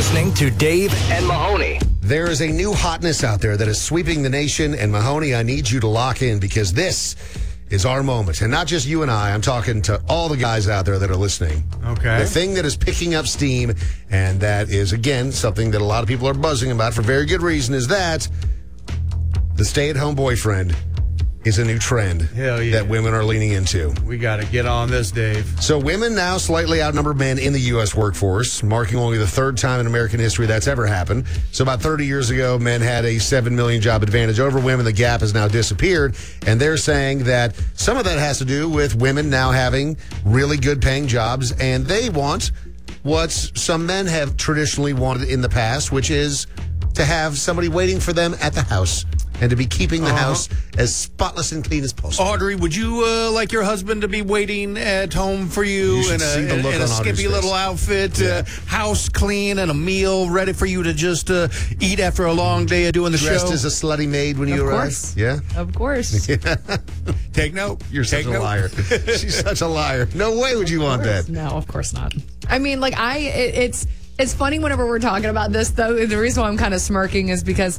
listening to Dave and Mahoney. There is a new hotness out there that is sweeping the nation, and Mahoney, I need you to lock in because this is our moment. And not just you and I, I'm talking to all the guys out there that are listening. Okay. The thing that is picking up steam, and that is, again, something that a lot of people are buzzing about for very good reason, is that the stay-at-home boyfriend is a new trend that women are leaning into. We got to get on this, Dave. So women now slightly outnumber men in the U.S. workforce, marking only the third time in American history that's ever happened. So about 30 years ago, men had a 7 million job advantage over women. The gap has now disappeared, and they're saying that some of that has to do with women now having really good paying jobs, and they want what some men have traditionally wanted in the past, which is to have somebody waiting for them at the house and to be keeping the house as spotless and clean as possible. Audrey, would you like your husband to be waiting at home for you in a skimpy little outfit, house clean, and a meal ready for you to just eat after a long day of doing the show? Dressed as a slutty maid when you arrive? Yeah. Of course. Take note. You're such a liar. She's such a liar. No way would you want that. No, of course not. I mean, like, it's funny whenever we're talking about this, though. The reason why I'm kind of smirking is because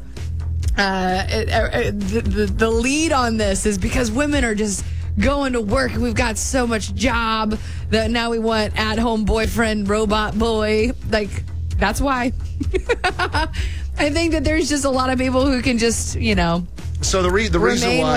the lead on this is because women are just going to work. We've got so much job that now we want at-home boyfriend, robot boy. Like, that's why. I think that there's just a lot of people who can just, So the reason why